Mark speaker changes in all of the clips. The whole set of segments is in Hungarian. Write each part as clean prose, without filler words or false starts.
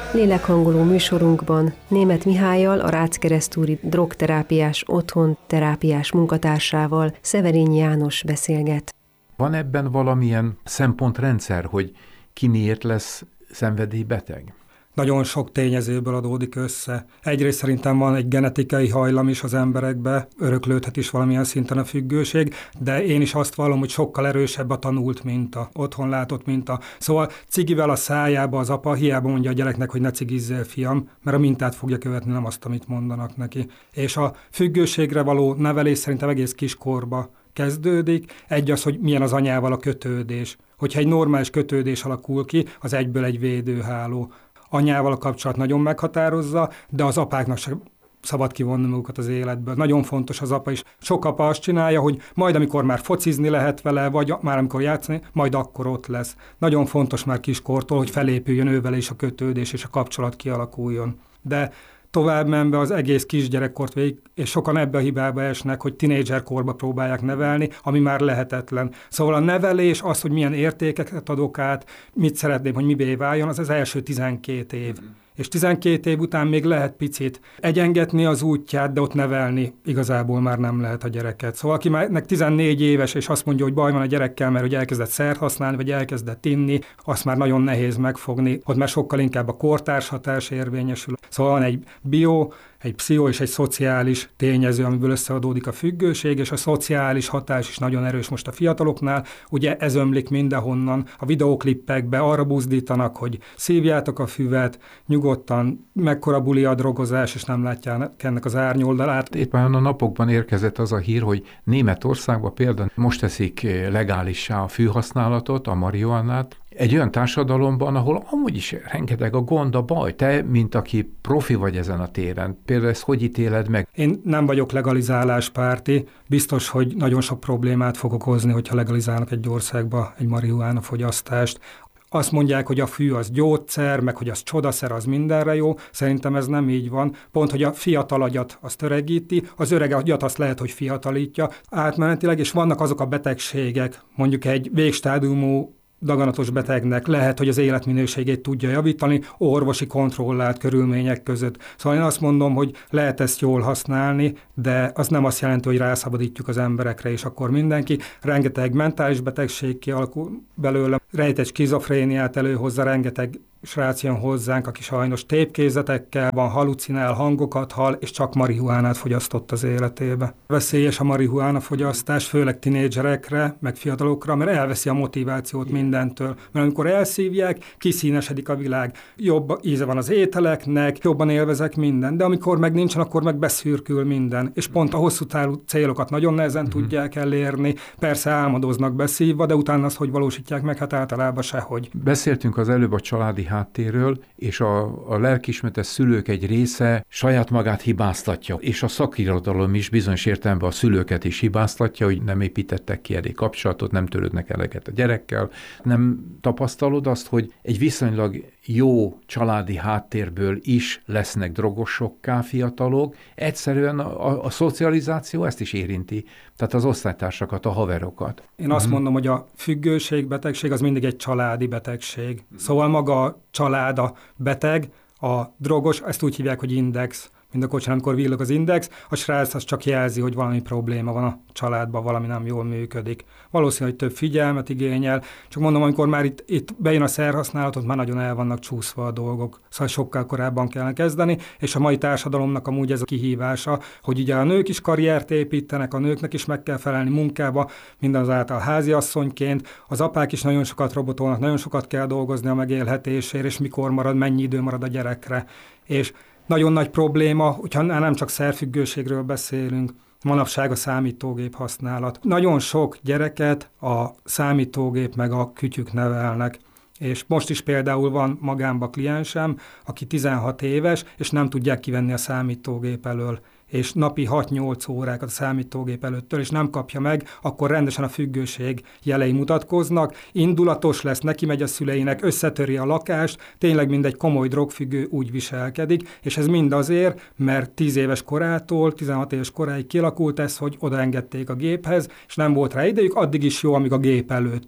Speaker 1: Lélekhangoló műsorunkban Németh Mihállyal, a Rácz-Keresztúri drogterápiás otthon terápiás munkatársával, Szeverényi János beszélget.
Speaker 2: Van ebben valamilyen szempontrendszer, hogy ki miért lesz szenvedélybeteg?
Speaker 3: Nagyon sok tényezőből adódik össze. Egyrészt szerintem van egy genetikai hajlam is az emberekbe, öröklődhet is valamilyen szinten a függőség, de én is azt vallom, hogy sokkal erősebb a tanult minta, otthon látott minta. Szóval cigivel a szájába az apa hiába mondja a gyereknek, hogy ne cigizzél, fiam, mert a mintát fogja követni, nem azt, amit mondanak neki. És a függőségre való nevelés szerintem egész kiskorba kezdődik. Egy az, hogy milyen az anyával a kötődés. Hogyha egy normális kötődés alakul ki, az egyből egy védőháló. Anyával a kapcsolat nagyon meghatározza, de az apáknak sem szabad kivonni magukat az életből. Nagyon fontos az apa is. Sok apa azt csinálja, hogy majd amikor már focizni lehet vele, vagy már amikor játszani, majd akkor ott lesz. Nagyon fontos már kiskortól, hogy felépüljön ővele is a kötődés és a kapcsolat kialakuljon. De tovább menve az egész kisgyerekkort végig, és sokan ebbe a hibába esnek, hogy tinédzserkorba próbálják nevelni, ami már lehetetlen. Szóval a nevelés, az, hogy milyen értékeket adok át, mit szeretném, hogy mibé váljon, az első 12 év. És 12 év után még lehet picit egyengetni az útját, de ott nevelni igazából már nem lehet a gyereket. Szóval akinek 14 éves, és azt mondja, hogy baj van a gyerekkel, mert hogy elkezdett szert használni, vagy elkezdett inni, azt már nagyon nehéz megfogni, ott már sokkal inkább a kortárs hatás érvényesül. Szóval van egy egy pszicho és egy szociális tényező, amiből összeadódik a függőség, és a szociális hatás is nagyon erős most a fiataloknál. Ugye ez ömlik mindenhonnan, a videóklippekbe arra buzdítanak, hogy szívjátok a füvet, nyugodtan, mekkora buli a drogozás, és nem látják ennek az árnyoldalát.
Speaker 2: Éppen a napokban érkezett az a hír, hogy Németországban például most teszik legálissá a fűhasználatot, a marihuánát, egy olyan társadalomban, ahol amúgy is rengeteg a gond, a baj. Te, mint aki profi vagy ezen a téren, például ezt hogy ítéled meg?
Speaker 3: Én nem vagyok legalizáláspárti, biztos, hogy nagyon sok problémát fog okozni, hogyha legalizálnak egy országba egy marihuána fogyasztást. Azt mondják, hogy a fű az gyógyszer, meg hogy az csodaszer, az mindenre jó. Szerintem ez nem így van. Pont, hogy a fiatal agyat azt öregíti, az öreg agyat azt lehet, hogy fiatalítja átmenetileg, és vannak azok a betegségek, mondjuk egy végstádiumú daganatos betegnek lehet, hogy az életminőségét tudja javítani orvosi kontrollált körülmények között. Szóval én azt mondom, hogy lehet ezt jól használni, de az nem azt jelenti, hogy rászabadítjuk az emberekre, és akkor mindenki. Rengeteg mentális betegség kialakul belőle, rejtett skizofréniát előhozza, rengeteg srác jön hozzánk, aki sajnos tépkézetekkel van, halucinál, hangokat hall, és csak marihuánát fogyasztott az életébe. Veszélyes a marihuána fogyasztás, főleg tinédzserekre, meg fiatalokra, mert elveszi a motivációt mindentől. Mert amikor elszívják, kiszínesedik a világ. Jobb íze van az ételeknek, jobban élvezek minden, de amikor meg nincsen, akkor meg beszürkül minden. És pont a hosszú távú célokat nagyon nehezen tudják elérni. Persze álmodoznak beszívva, de utána azt, hogy valósítják meg, hát általában sehogy.
Speaker 2: Beszéltünk az előbb a családi háttérről, és a lelkiismeretes szülők egy része saját magát hibáztatja, és a szakirodalom is bizonyos értelemben a szülőket is hibáztatja, hogy nem építettek ki elég kapcsolatot, nem törődnek eleget a gyerekkel. Nem tapasztalod azt, hogy egy viszonylag jó családi háttérből is lesznek drogosokká fiatalok? Egyszerűen a szocializáció ezt is érinti, tehát az osztálytársakat, a haverokat.
Speaker 3: Én azt mondom, hogy a függőség, betegség az mindig egy családi betegség. Szóval maga a család a beteg, a drogos, ezt úgy hívják, hogy index. Mind a kocsin, amikor villog az index, a srác az csak jelzi, hogy valami probléma van a családban, valami nem jól működik. Valószínű, hogy több figyelmet igényel, csak mondom, amikor már itt bejön a szerhasználatot, már nagyon el vannak csúszva a dolgok. Szóval sokkal korábban kellene kezdeni, és a mai társadalomnak amúgy ez a kihívása, hogy ugye a nők is karriert építenek, a nőknek is meg kell felelni munkába, mindazáltal háziasszonyként, az apák is nagyon sokat robotolnak, nagyon sokat kell dolgozni a megélhetésért, és mikor marad, mennyi idő marad a gyerekre. És nagyon nagy probléma, hogyha nem csak szerfüggőségről beszélünk, manapság a számítógép használat. Nagyon sok gyereket a számítógép meg a kütyük nevelnek. És most is például van magámba kliensem, aki 16 éves, és nem tudják kivenni a számítógép elől, és napi 6-8 órákat a számítógép előttől, és nem kapja meg, akkor rendesen a függőség jelei mutatkoznak, indulatos lesz, neki megy a szüleinek, összetöri a lakást, tényleg mindegy komoly drogfüggő úgy viselkedik, és ez mind azért, mert 10 éves korától, 16 éves koráig kialakult ez, hogy odaengedték a géphez, és nem volt rá idejük, addig is jó, amíg a gép előtt ül.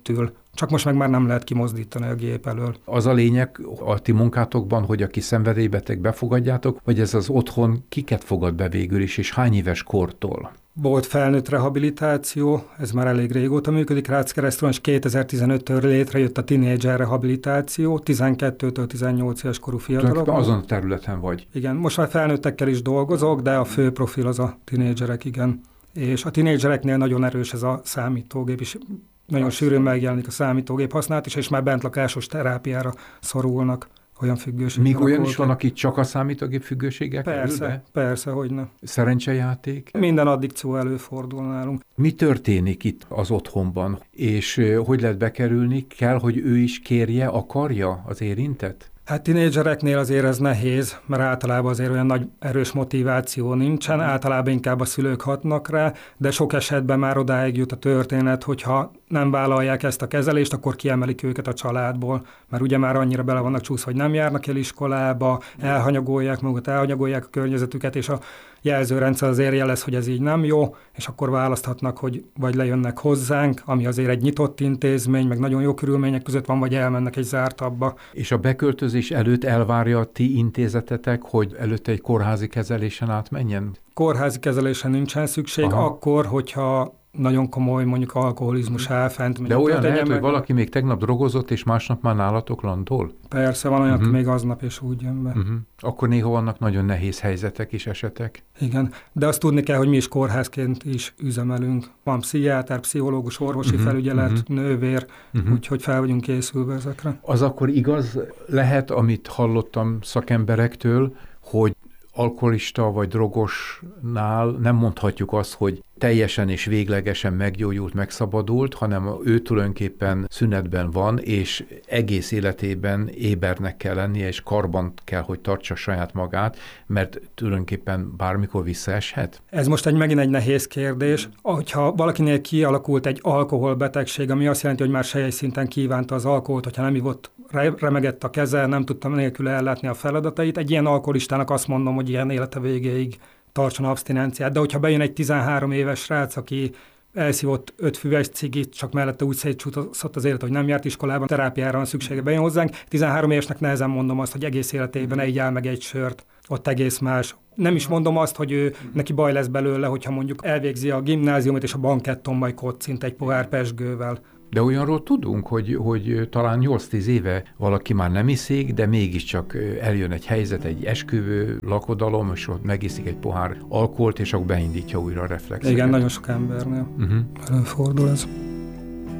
Speaker 3: csak most meg már nem lehet kimozdítani a gép elől.
Speaker 2: Az a lényeg a ti munkátokban, hogy aki szenvedélybeteg befogadjátok, vagy ez az otthon kiket fogad be végül is, és hány éves kortól?
Speaker 3: Volt felnőtt rehabilitáció, ez már elég régóta működik Ráckeresztúron, és 2015-től létrejött a tinédzser rehabilitáció, 12-től 18 éves korú fiatalokban.
Speaker 2: Azon a területen vagy.
Speaker 3: Igen, most már felnőttekkel is dolgozok, de a fő profil az a tinédzserek, igen. És a tinédzsereknél nagyon erős ez a számítógép, és nagyon sűrűn megjelenik a számítógép használat is, és már bentlakásos terápiára szorulnak. Olyan függőség.
Speaker 2: Még olyan is van, aki csak a számítógép függőségek
Speaker 3: Persze, hogyne.
Speaker 2: Szerencsejáték?
Speaker 3: Minden addikció előfordul nálunk.
Speaker 2: Mi történik itt az otthonban, és hogy lehet bekerülni? Kell, hogy ő is kérje, akarja az érintett?
Speaker 3: Hát tinédzsereknél azért ez nehéz, mert általában azért olyan nagy erős motiváció nincsen, általában inkább a szülők hatnak rá, de sok esetben már odáig jut a történet, hogyha nem vállalják ezt a kezelést, akkor kiemelik őket a családból, mert ugye már annyira bele vannak csúszva, hogy nem járnak el iskolába, elhanyagolják magukat, elhanyagolják a környezetüket, és a jelzőrendszer azért jelez, hogy ez így nem jó, és akkor választhatnak, hogy vagy lejönnek hozzánk, ami azért egy nyitott intézmény, meg nagyon jó körülmények között van, vagy elmennek egy zártabbba.
Speaker 2: És a beköltözés előtt elvárja a ti intézetetek, hogy előtte egy kórházi kezelésen átmenjen?
Speaker 3: Kórházi kezelésen nincsen szükség, akkor, hogyha nagyon komoly, mondjuk alkoholizmus áll fent.
Speaker 2: De olyan lehet, hogy valaki még tegnap drogozott, és másnap már nálatok landol?
Speaker 3: Persze, van olyan, aki még aznap és úgy jön be.
Speaker 2: Akkor néha vannak nagyon nehéz helyzetek és esetek.
Speaker 3: Igen, de azt tudni kell, hogy mi is kórházként is üzemelünk. Van pszichiáter, pszichológus, orvosi felügyelet, nővér, úgyhogy fel vagyunk készülve ezekre.
Speaker 2: Az akkor igaz lehet, amit hallottam szakemberektől, hogy alkoholista vagy drogosnál nem mondhatjuk azt, hogy teljesen és véglegesen meggyógyult, megszabadult, hanem ő tulajdonképpen szünetben van, és egész életében ébernek kell lennie, és karban kell, hogy tartsa saját magát, mert tulajdonképpen bármikor visszaeshet?
Speaker 3: Ez most megint egy nehéz kérdés. Hogyha valakinél kialakult egy alkoholbetegség, ami azt jelenti, hogy már sejtszinten kívánta az alkoholt, hogyha nem ivott, remegett a keze, nem tudtam nélkül ellátni a feladatait, egy ilyen alkoholistának azt mondom, hogy ilyen élete végéig tartson abszinenciát, de hogyha bejön egy 13 éves srác, aki elszívott 5 füves cigit, csak mellette úgy szétcsúszott az élet, hogy nem járt iskolában, terápiára van szüksége, bejön hozzánk. 13 évesnek nehezen mondom azt, hogy egész életében egyál meg egy sört, ott egész más. Nem is mondom azt, hogy neki baj lesz belőle, hogyha mondjuk elvégzi a gimnáziumot, és a banketton majd kocint egy pohár pesgővel.
Speaker 2: De olyanról tudunk, hogy talán 8-10 éve valaki már nem iszik, de mégiscsak eljön egy helyzet, egy esküvő, lakodalom, és ott megiszik egy pohár alkoholt, és akkor beindítja újra a reflexeket.
Speaker 3: Igen, nagyon sok embernél előfordul ez.